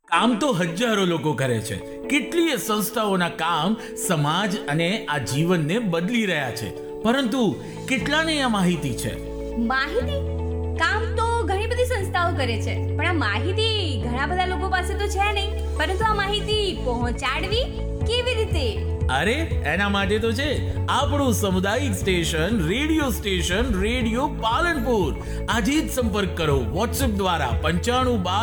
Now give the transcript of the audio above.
કામ તો હજારો લોકો કરે છે. કેટલીય સંસ્થાઓના કામ સમાજ અને આ જીવનને બદલી રહ્યા છે, પરંતુ કેટલાને આ માહિતી છે? માહિતી કામ તો ઘણી બધી સંસ્થાઓ કરે છે, પણ આ માહિતી ઘણા બધા લોકો પાસે તો છે નહીં. પરંતુ આ માહિતી પહોંચાડવી કેવી રીતે? અરે એના માટે તો છે આપણું સામુદાયિક સ્ટેશન, રેડિયો પાલનપુર. આજે જ સંપર્ક કરો વોટ્સએપ દ્વારા 95